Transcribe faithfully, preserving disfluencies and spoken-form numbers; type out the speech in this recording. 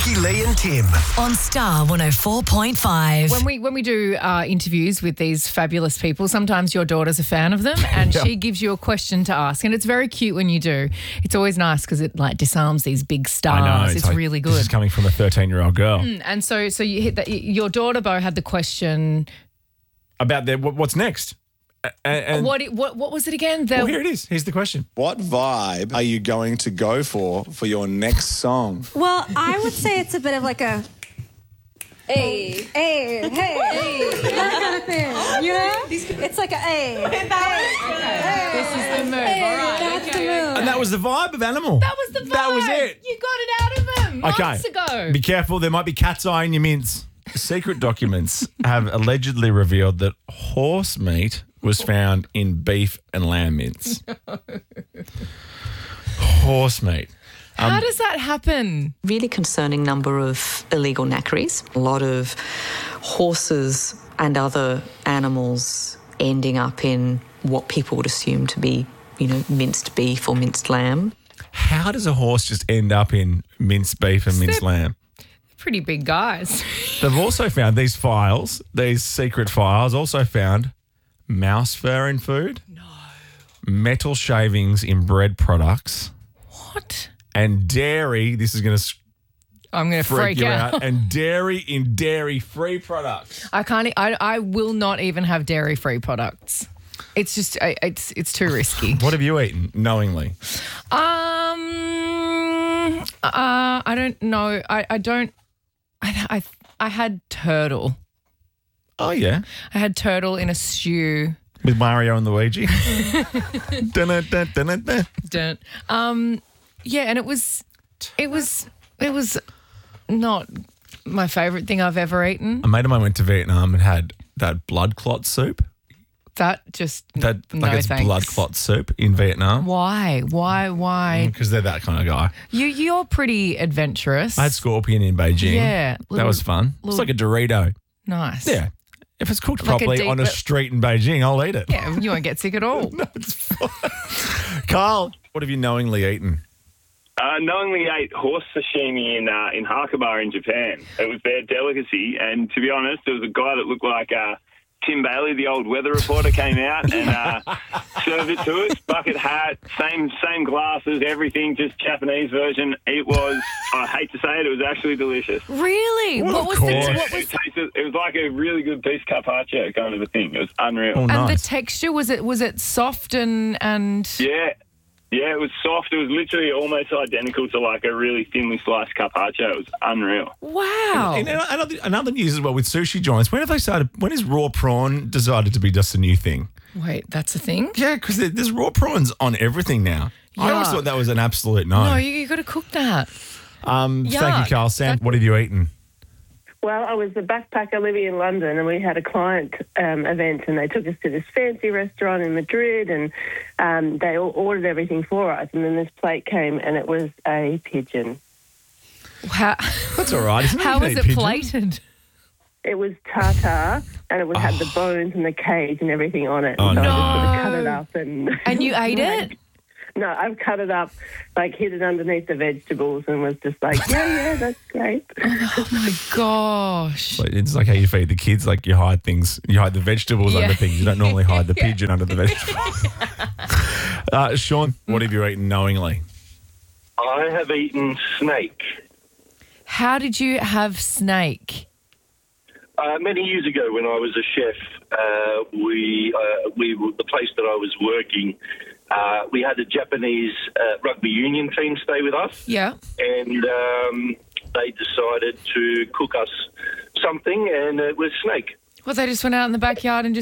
Ricky, Lee and Tim. On Star one oh four point five. When we when we do uh, interviews with these fabulous people, sometimes your daughter's a fan of them and Yeah. she gives you a question to ask. And it's very cute when you do. It's always nice because it like disarms these big stars. I know. It's, like, really This good. is coming from a thirteen-year-old girl. And so so you hit that. Your daughter, Bo, had the question. About their, what, what's next? A- And, What, it, what what was it again? The, well, here it is. Here's the question. What vibe are you going to go for for your next song? Well, I would say it's a bit of like a hey, hey, hey, hey, that kind of thing. You know? It's like a hey, hey, hey. This is the move. Hey, All right. that's okay. the move. And that was the vibe of Animal. That was the vibe. That was it. You got it out of him months Okay. ago. Be careful. There might be cat's eye in your mints. Secret documents have allegedly revealed that horse meat was found in beef and lamb mints. Horse meat. How does that happen? Really concerning number of illegal knackeries. A lot of horses and other animals ending up in what people would assume to be, you know, minced beef or minced lamb. How does a horse just end up in minced beef and minced lamb? Pretty big guys. They've also found these files, these secret files, also found mouse fur in food. No. Metal shavings in bread products. What? And dairy, this is going to I'm going to freak freak you out. out, and dairy in dairy-free products. I can't. e- I I will not even have dairy-free products. It's just. I, it's it's too risky. What have you eaten, knowingly? Um. Uh. I don't know. I. I don't. I. I. I had turtle. Oh, yeah. I had turtle in a stew. With Mario and Luigi. Dun, dun, dun, dun, dun. Don't. Um. Yeah, and it was. It was. It was not my favourite thing I've ever eaten. A mate of mine went to Vietnam and had that blood clot soup. That just. That no like it's thanks. blood clot soup in Vietnam. Why? Why? Why? Because they're that kind of guy. You you're pretty adventurous. I had scorpion in Beijing. Yeah, that little- was fun. It's little- like a Dorito. Nice. Yeah. If it's cooked Like a properly deep- on a street in Beijing, I'll eat it. Yeah, you won't get sick at all. Carl, what have you knowingly eaten? Uh, knowingly ate horse sashimi in uh, in Hakuba in Japan. It was their delicacy, and to be honest, there was a guy that looked like uh, Tim Bailey, the old weather reporter, came out and uh, served it to us. Bucket hat, same same glasses, everything, just Japanese version. It was, I hate to say it, it was actually delicious. Really? Well, what of was course. the Yeah, what was it, tasted, it was like a really good beef carpaccio kind of a thing. It was unreal. Oh, and the nice. texture was it was it soft and and Yeah. Yeah, it was soft. It was literally almost identical to like a really thinly sliced carpaccio. It was unreal. wow. And another, another news as well with sushi joints. When have they started? When is raw prawn decided to be just a new thing? Wait, that's a thing? Yeah, because there's raw prawns on everything now. I always Yuck. thought that was an absolute no. No, you, you got to cook that. um, thank Yuck. you, Carl. Sam, what have you eaten? Well, I was a backpacker living in London, and we had a client um, event, and they took us to this fancy restaurant in Madrid, and um, they all ordered everything for us, and then this plate came, and it was a pigeon. How, That's all right. Isn't how you was can it eat pigeon? plated? It was tartar, and it would have the bones and the cage and everything on it. Oh, and so no. I just sort of cut it up, and And you ate it? No, I've cut it up, like hid it underneath the vegetables, and was just like, yeah, yeah, that's great. Oh my gosh. Like, it's like how you feed the kids. Like you hide things, you hide the vegetables Yeah. under things. You don't normally hide the Yeah. pigeon under the vegetables. uh, Sean, what have you eaten knowingly? I have eaten snake. How did you have snake? Uh, many years ago, when I was a chef, uh, we uh, we were, the place that I was working, uh, we had a Japanese uh, rugby union team stay with us, Yeah. and um, they decided to cook us something, and it was snake. Well, they just went out in the backyard and just